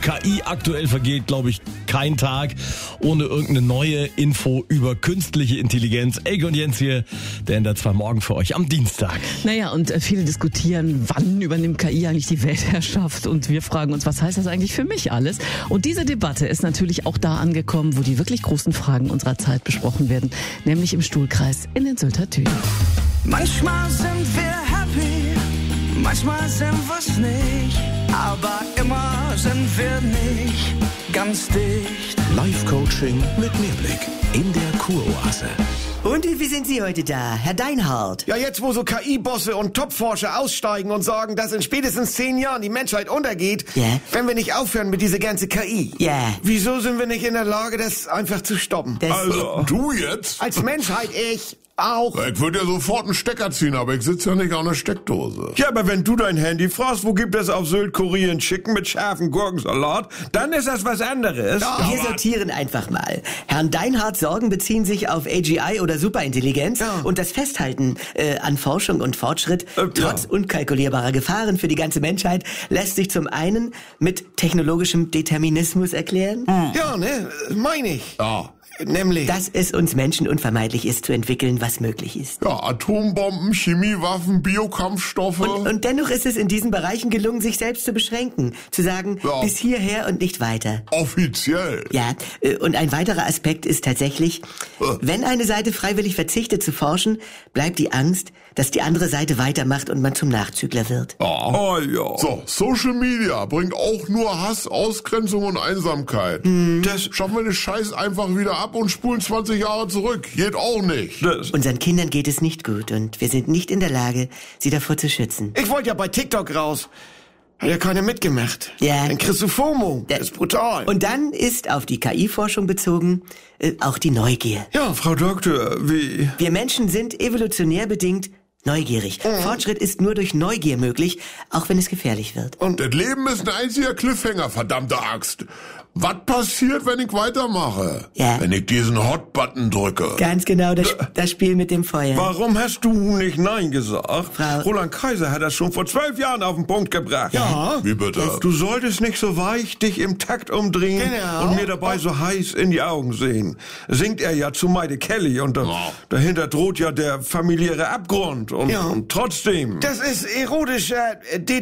KI. Aktuell vergeht, glaube ich, kein Tag ohne irgendeine neue Info über künstliche Intelligenz. Elke und Jens hier, der in der 2 Morgen für euch am Dienstag. Naja, und viele diskutieren, wann übernimmt KI eigentlich die Weltherrschaft? Und wir fragen uns, was heißt das eigentlich für mich alles? Und diese Debatte ist natürlich auch da angekommen, wo die wirklich großen Fragen unserer Zeit besprochen werden, nämlich im Stuhlkreis in den Sylter Tünen. Manchmal sind wir happy, manchmal sind wir's nicht, aber immer sind wir nicht ganz dicht. Live-Coaching mit Mehrblick in der Kuroase. Und wie sind Sie heute da, Herr Deinhardt? Ja, jetzt wo so KI-Bosse und Topforscher aussteigen und sagen, dass in spätestens 10 Jahren die Menschheit untergeht, Ja. wenn wir nicht aufhören mit dieser ganzen KI. Ja. Wieso sind wir nicht in der Lage, das einfach zu stoppen? Also, du jetzt? Als Menschheit ich auch. Ich würde ja sofort einen Stecker ziehen, aber ich sitze ja nicht an der Steckdose. Ja, aber wenn du dein Handy fragst, wo gibt es auf Sylt Korean Chicken mit scharfen Gurkensalat, dann ist das was anderes. Wir sortieren einfach mal. Herrn Deinhardts Sorgen beziehen sich auf AGI oder Superintelligenz und das Festhalten an Forschung und Fortschritt trotz unkalkulierbarer Gefahren für die ganze Menschheit lässt sich zum einen mit technologischem Determinismus erklären, Ja, ne, meine ich. Ja. Nämlich. dass es uns Menschen unvermeidlich ist zu entwickeln, was möglich ist. Ja, Atombomben, Chemiewaffen, Biokampfstoffe. Und dennoch ist es in diesen Bereichen gelungen, sich selbst zu beschränken, zu sagen, Ja. bis hierher und nicht weiter. Offiziell. Ja, und ein weiterer Aspekt ist tatsächlich, wenn eine Seite freiwillig verzichtet zu forschen, bleibt die Angst, dass die andere Seite weitermacht und man zum Nachzügler wird. Ja. So, Social Media bringt auch nur Hass, Ausgrenzung und Einsamkeit. Das schaffen wir den Scheiß einfach wieder ab und spulen 20 Jahre zurück. Geht auch nicht. Unseren Kindern geht es nicht gut und wir sind nicht in der Lage, sie davor zu schützen. Ich wollte ja bei TikTok raus. Hat ja keiner mitgemacht. Ja. Dann kriegst du FOMO. Das ist brutal. Und dann ist auf die KI-Forschung bezogen auch die Neugier. ja, Frau Doktor, wie... Wir Menschen sind evolutionär bedingt neugierig. Fortschritt ist nur durch Neugier möglich, auch wenn es gefährlich wird. Das Leben ist ein einziger Cliffhanger, verdammte Axt. Was passiert, wenn ich weitermache? Ja. Wenn ich diesen Hot-Button drücke? Ganz genau das Spiel mit dem Feuer. Warum hast du nicht Nein gesagt? Frau- Roland Kaiser hat das schon vor 12 Jahren auf den Punkt gebracht. Ja. Wie bitte? Du solltest nicht so weich dich im Takt umdrehen und mir dabei so heiß in die Augen sehen. Singt er ja zu Maide Kelly und dahinter droht ja der familiäre Abgrund. Und trotzdem... Das ist erotischer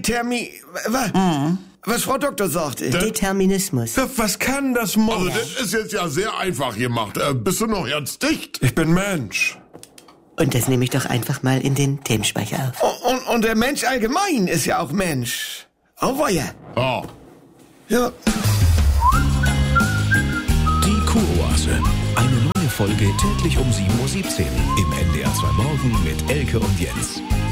Was Frau Doktor sagte. Determinismus. Was kann das machen? Also das ist jetzt ja sehr einfach gemacht. Bist du noch ganz dicht? Ich bin Mensch. Und das nehme ich doch einfach mal in den Themenspeicher auf. Und der Mensch allgemein ist ja auch Mensch. Auweia. Ja. Ja. Die Kuroase. Eine neue Folge täglich um 7:17 Uhr im NDR 2 Morgen mit Elke und Jens.